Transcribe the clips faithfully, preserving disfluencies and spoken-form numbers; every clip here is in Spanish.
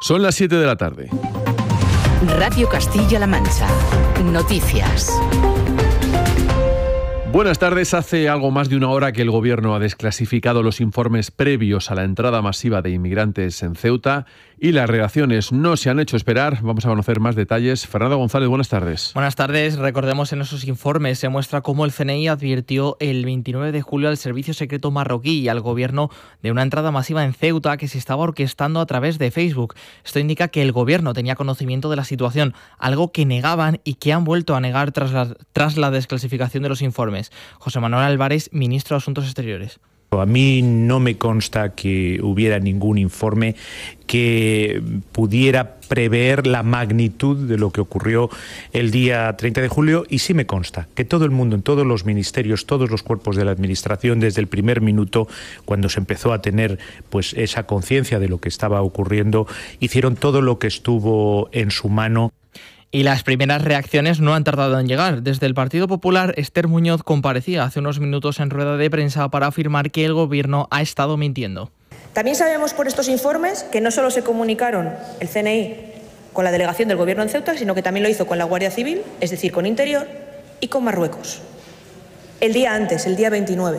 Son las siete de la tarde. Radio Castilla-La Mancha. Noticias. Buenas tardes. Hace algo más de una hora que el Gobierno ha desclasificado los informes previos a la entrada masiva de inmigrantes en Ceuta y las reacciones no se han hecho esperar. Vamos a conocer más detalles. Fernando González, buenas tardes. Buenas tardes. Recordemos, en esos informes se muestra cómo el C N I advirtió el veintinueve de julio al Servicio Secreto marroquí y al Gobierno de una entrada masiva en Ceuta que se estaba orquestando a través de Facebook. Esto indica que el Gobierno tenía conocimiento de la situación, algo que negaban y que han vuelto a negar tras la, tras la desclasificación de los informes. José Manuel Álvarez, ministro de Asuntos Exteriores. A mí no me consta que hubiera ningún informe que pudiera prever la magnitud de lo que ocurrió el día treinta de julio, y sí me consta que todo el mundo, en todos los ministerios, todos los cuerpos de la administración, desde el primer minuto, cuando se empezó a tener pues esa conciencia de lo que estaba ocurriendo, hicieron todo lo que estuvo en su mano. Y las primeras reacciones no han tardado en llegar. Desde el Partido Popular, Esther Muñoz comparecía hace unos minutos en rueda de prensa para afirmar que el Gobierno ha estado mintiendo. También sabemos por estos informes que no solo se comunicaron el C N I con la delegación del Gobierno en Ceuta, sino que también lo hizo con la Guardia Civil, es decir, con Interior, y con Marruecos. El día antes, el día veintinueve.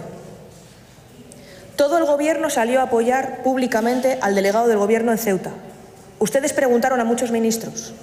Todo el Gobierno salió a apoyar públicamente al delegado del Gobierno en Ceuta. Ustedes preguntaron a muchos ministros.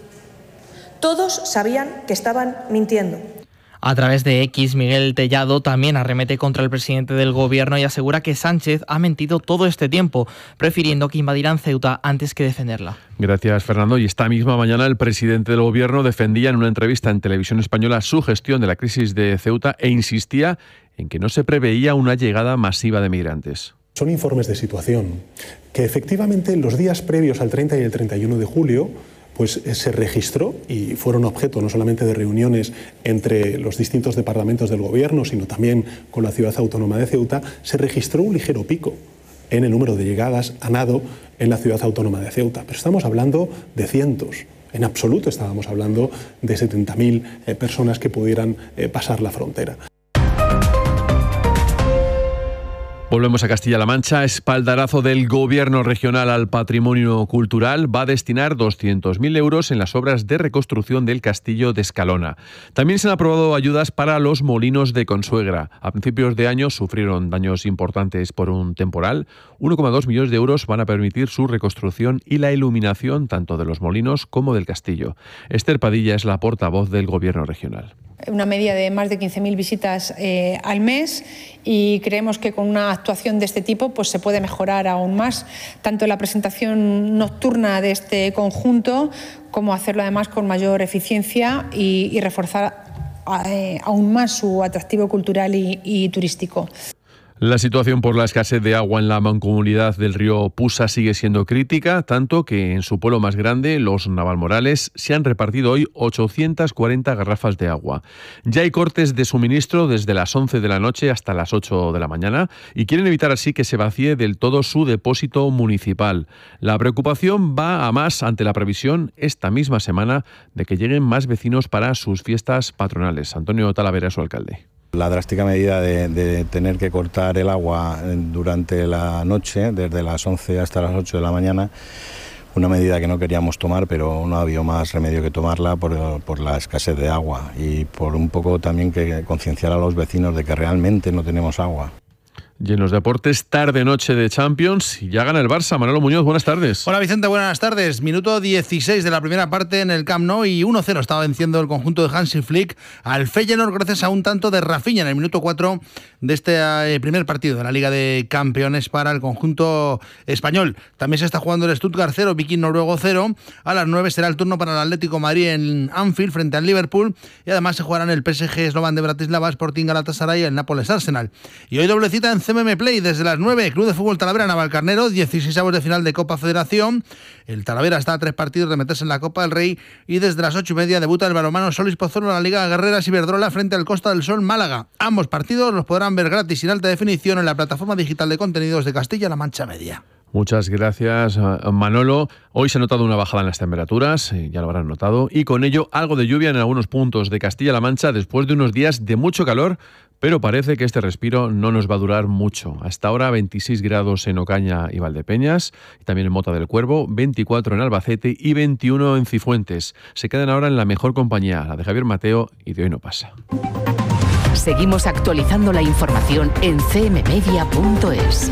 Todos sabían que estaban mintiendo. A través de X, Miguel Tellado también arremete contra el presidente del Gobierno y asegura que Sánchez ha mentido todo este tiempo, prefiriendo que invadieran Ceuta antes que defenderla. Gracias, Fernando. Y esta misma mañana el presidente del Gobierno defendía en una entrevista en Televisión Española su gestión de la crisis de Ceuta e insistía en que no se preveía una llegada masiva de migrantes. Son informes de situación que efectivamente en los días previos al treinta y el treinta y uno de julio pues se registró, y fueron objeto no solamente de reuniones entre los distintos departamentos del Gobierno, sino también con la ciudad autónoma de Ceuta, se registró un ligero pico en el número de llegadas a nado en la ciudad autónoma de Ceuta. Pero estamos hablando de cientos. En absoluto estábamos hablando de setenta mil eh, personas que pudieran eh, pasar la frontera. Volvemos a Castilla-La Mancha. Espaldarazo del Gobierno regional al patrimonio cultural. Va a destinar doscientos mil euros en las obras de reconstrucción del castillo de Escalona. También se han aprobado ayudas para los molinos de Consuegra. A principios de año sufrieron daños importantes por un temporal. uno coma dos millones de euros van a permitir su reconstrucción y la iluminación tanto de los molinos como del castillo. Esther Padilla es la portavoz del Gobierno regional. Una media de más de quince mil visitas eh, al mes, y creemos que con una actuación de este tipo pues se puede mejorar aún más, tanto la presentación nocturna de este conjunto como hacerlo además con mayor eficiencia y, y reforzar eh, aún más su atractivo cultural y, y turístico. La situación por la escasez de agua en la mancomunidad del río Pusa sigue siendo crítica, tanto que en su pueblo más grande, Los Navalmorales, se han repartido hoy ochocientas cuarenta garrafas de agua. Ya hay cortes de suministro desde las once de la noche hasta las ocho de la mañana y quieren evitar así que se vacíe del todo su depósito municipal. La preocupación va a más ante la previsión esta misma semana de que lleguen más vecinos para sus fiestas patronales. Antonio Talavera es su alcalde. La drástica medida de, de tener que cortar el agua durante la noche, desde las once hasta las ocho de la mañana, una medida que no queríamos tomar, pero no había más remedio que tomarla por, por la escasez de agua y por un poco también que concienciar a los vecinos de que realmente no tenemos agua. Y en los deportes, tarde-noche de Champions, y ya gana el Barça. Manolo Muñoz, buenas tardes. Hola Vicente, buenas tardes. Minuto dieciséis de la primera parte en el Camp Nou y uno cero estaba venciendo el conjunto de Hansi Flick al Feyenoord gracias a un tanto de Rafinha en el minuto cuatro de este eh, primer partido de la Liga de Campeones para el conjunto español. También se está jugando el Stuttgart cero, Viking Noruego cero. A las nueve será el turno para el Atlético Madrid en Anfield frente al Liverpool, y además se jugarán el P S G Slovan de Bratislava, Sporting Galatasaray y el Nápoles Arsenal. Y hoy doble cita en C M M Play desde las nueve, Club de Fútbol Talavera Navalcarnero, dieciseisavos de final de Copa Federación. El Talavera está a tres partidos de meterse en la Copa del Rey, y desde las ocho y media debuta el balonmano Solís Pozuelo en la Liga Guerreras Iberdrola frente al Costa del Sol Málaga. Ambos partidos los podrán ver gratis y en alta definición en la plataforma digital de contenidos de Castilla-La Mancha Media. Muchas gracias, Manolo. Hoy se ha notado una bajada en las temperaturas, ya lo habrán notado, y con ello algo de lluvia en algunos puntos de Castilla-La Mancha después de unos días de mucho calor, Pero parece que este respiro no nos va a durar mucho. Hasta ahora veintiséis grados en Ocaña y Valdepeñas, y también en Mota del Cuervo, veinticuatro en Albacete y veintiuno en Cifuentes. Se quedan ahora en la mejor compañía, la de Javier Mateo, y de Hoy No Pasa. Seguimos actualizando la información en c m media punto es.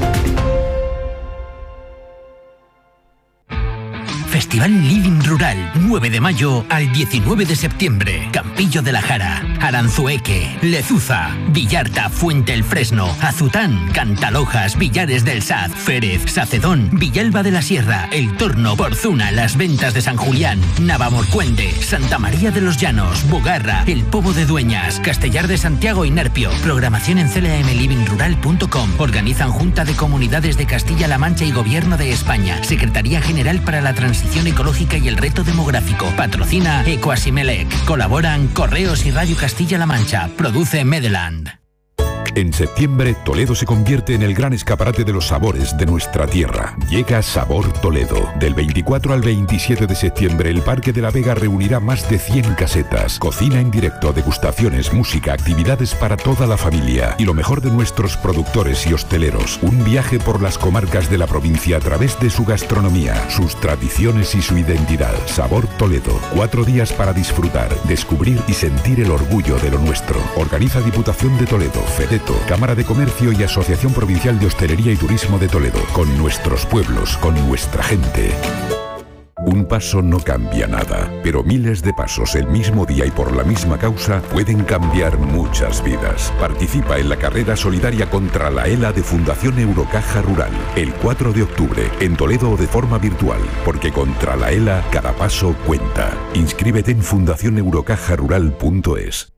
Festival Living Rural, nueve de mayo al diecinueve de septiembre. Campillo de la Jara, Aranzueque, Lezuza, Villarta, Fuente el Fresno, Azután, Cantalojas, Villares del Saz, Férez, Sacedón, Villalba de la Sierra, El Torno, Porzuna, Las Ventas de San Julián, Navamorcuende, Santa María de los Llanos, Bogarra, El Pobo de Dueñas, Castellar de Santiago y Nerpio. Programación en c l m living rural punto com. Organizan Junta de Comunidades de Castilla-La Mancha y Gobierno de España. Secretaría General para la Transición Ecológica y el Reto Demográfico. Patrocina Ecoasimelec. Colaboran Correos y Radio Castilla-La Mancha. Produce Medeland. En septiembre, Toledo se convierte en el gran escaparate de los sabores de nuestra tierra. Llega Sabor Toledo. Del veinticuatro al veintisiete de septiembre, el Parque de la Vega reunirá más de cien casetas. Cocina en directo, degustaciones, música, actividades para toda la familia. Y lo mejor de nuestros productores y hosteleros. Un viaje por las comarcas de la provincia a través de su gastronomía, sus tradiciones y su identidad. Sabor Toledo. Cuatro días para disfrutar, descubrir y sentir el orgullo de lo nuestro. Organiza Diputación de Toledo, FEDETO, Cámara de Comercio y Asociación Provincial de Hostelería y Turismo de Toledo. Con nuestros pueblos, con nuestra gente. Un paso no cambia nada, pero miles de pasos el mismo día y por la misma causa pueden cambiar muchas vidas. Participa en la carrera solidaria contra la ELA de Fundación Eurocaja Rural, el cuatro de octubre, en Toledo o de forma virtual, porque contra la ELA cada paso cuenta. Inscríbete en fundación eurocaja rural punto es.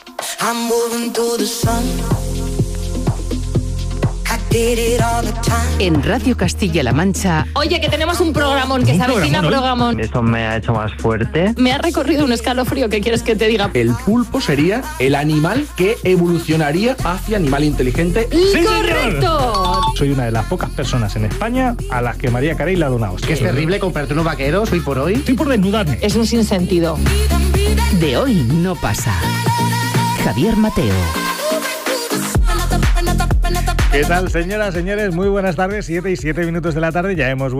En Radio Castilla-La Mancha. Oye, que tenemos un programón, que se avecina programón. Eso me ha hecho más fuerte. Me ha recorrido un escalofrío, ¿qué quieres que te diga? El pulpo sería el animal que evolucionaría hacia animal inteligente. ¡Sí, correcto! Soy una de las pocas personas en España a las que María Carey le ha donado. Que es terrible comprarte unos vaqueros hoy por hoy. Estoy por desnudarme. Es un sinsentido. De Hoy No Pasa. Javier Mateo. ¿Qué tal, señoras, señores? Muy buenas tardes, siete y siete minutos de la tarde, ya hemos